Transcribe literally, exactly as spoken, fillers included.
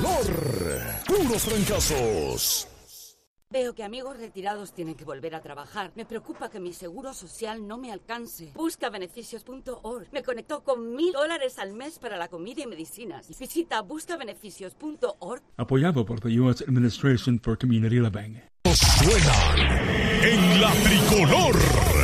tricolor. Puros fracasos. Veo que amigos retirados tienen que volver a trabajar. Me preocupa que mi seguro social no me alcance. Busca beneficios punto org. Me conectó con mil dólares al mes para la comida y medicinas. Visita busca beneficios punto org. Apoyado por the U S Administration for Community Living. Suenan en la tricolor.